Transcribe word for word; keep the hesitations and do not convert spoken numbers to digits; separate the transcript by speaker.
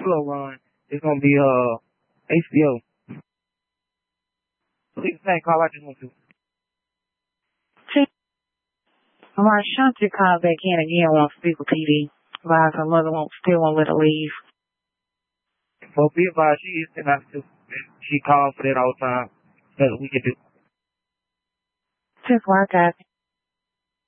Speaker 1: Hulu run. It's gonna be uh H B O. Please thank call I just went to.
Speaker 2: My Shanti called back in again, wants to speak with T D. Advise her mother won't still won't let her leave.
Speaker 1: Well, be advised, she is sitting out too. She calls for that all the time. Nothing we can do.
Speaker 2: Just like I